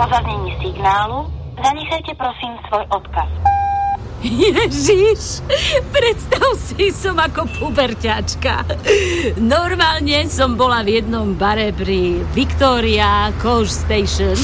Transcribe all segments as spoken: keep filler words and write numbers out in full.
Po zaznení signálu zanechajte prosím svoj odkaz. Ježiš, predstav si, som ako puberťačka. Normálne som bola v jednom bare pri Victoria Coach Station.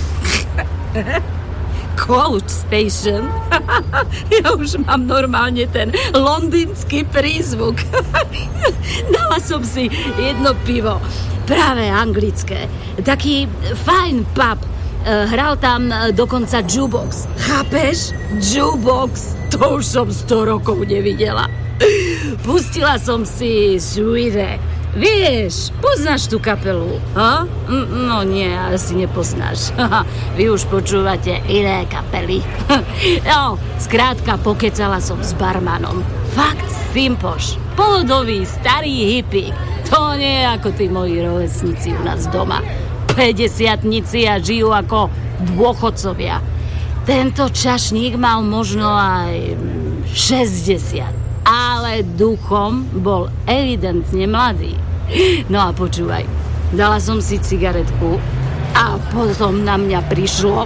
Coach Station? Ja už mám normálne ten londýnsky prízvuk. Dala som si jedno pivo, práve anglické. Taký fajn pub. Hral tam dokonca jukebox. Chápeš? Jukebox. To už som sto rokov nevidela. Pustila som si Suire. Vieš, poznáš tú kapelu? Ha? No nie, asi nepoznáš. Vy už počúvate iné kapely. No, skrátka pokecala som s barmanom. Fakt simpoš. Pohodový, starý hippík. To nie je ako tí moji rovesníci u nás doma. päťdesiatnici a žijú ako dôchodcovia. Tento čašník mal možno aj šesťdesiat, ale duchom bol evidentne mladý. No a počúvaj, dala som si cigaretku a potom na mňa prišlo.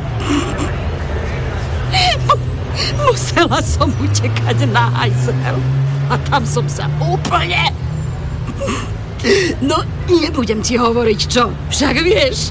Musela som utekať na hajzel a tam som sa úplne... No, nebudem ti hovoriť čo, však vieš.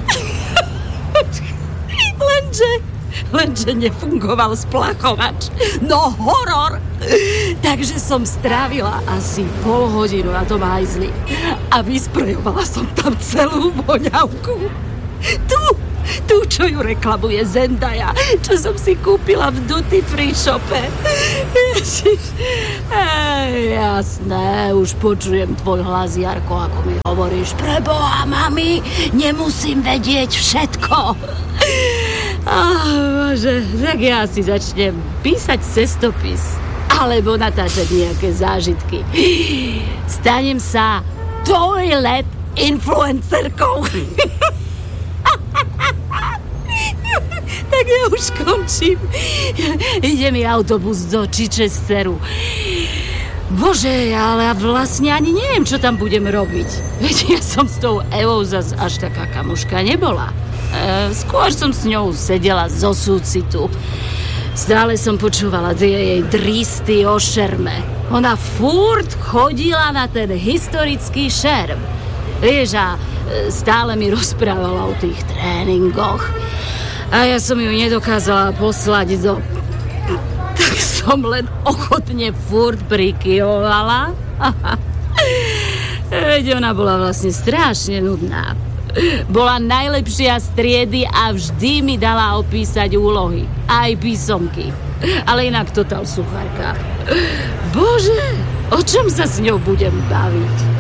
Lenže, lenže nefungoval splachovač. No horor. Takže som strávila asi pol hodinu na tom hajzli a vysprejovala som tam celú voňavku. Tu, tu, čo ju reklamuje Zendaya, čo som si kúpila v duty free shope. Ježiš. Ej, jasné, už počujem tvoj hlas, Jarko, ako mi hovoríš. Preboha, mami, nemusím vedieť všetko. Oh, bože, tak ja si začnem písať cestopis alebo natáčať nejaké zážitky. Stanem sa toilet influencerkou. Tak ja už končím. Ide mi autobus do Chichesteru. Bože, ale vlastne ani neviem, čo tam budem robiť. Veď ja som s tou Evou zas až taká kamoška nebola. E, skôr som s ňou sedela zo súcitu. Stále som počúvala tie jej dristy o šerme. Ona furt chodila na ten historický šerm. Vieš, a stále mi rozprávala o tých tréningoch. A ja som ju nedokázala poslať do... Tak som len ochotne furt prikyvovala. Veď ona bola vlastne strašne nudná. Bola najlepšia z triedy a vždy mi dala opísať úlohy. Aj písomky. Ale inak totál suchárka. Bože, o čom sa s ňou budem baviť?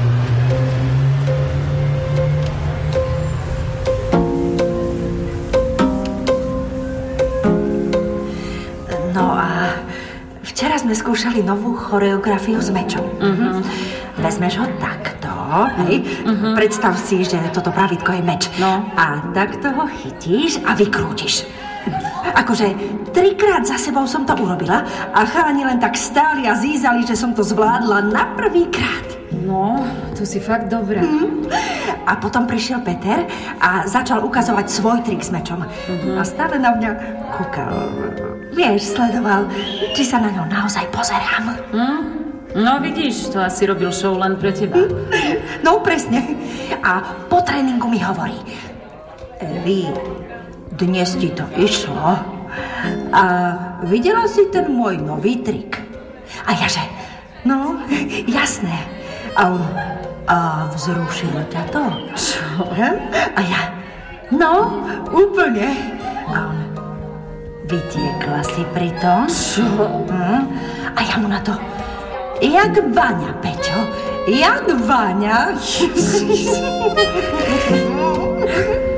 Včera sme skúšali novú choreografiu s mečom. Uh-huh. Vezmeš ho takto, hej? Uh-huh. Predstav si, že toto pravítko je meč. No. A takto ho chytíš a vykrútiš. Akože trikrát za sebou som to urobila a chalani len tak stáli a zízali, že som to zvládla na prvý krát. No, to si fakt dobrá. Mm. A potom prišiel Peter a začal ukazovať svoj trik s mečom. Uh-huh. A stále na mňa kúkal. Vieš, sledoval, či sa na ňo naozaj pozerám. Mm. No vidíš, to asi robil show len pre teba. No presne. A po tréningu mi hovorí: Evi, dnes ti to išlo. A videla si ten môj nový trik? A ja že, no, jasné. A on, a vzrušilo ťa to? Čo? A ja, no, úplne. A on, vytiekla si pri tom? Čo? Hm? A ja mu na to, jak Váňa, Peťo, jak Váňa.